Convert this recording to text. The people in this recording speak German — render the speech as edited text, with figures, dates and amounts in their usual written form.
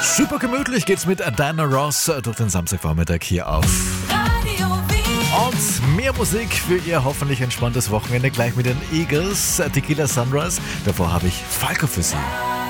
Super gemütlich geht's mit Diana Ross durch den Samstagvormittag hier auf Radio Wien. Und mehr Musik für ihr hoffentlich entspanntes Wochenende gleich mit den Eagles, Tequila Sunrise. Davor habe ich Falco für Sie.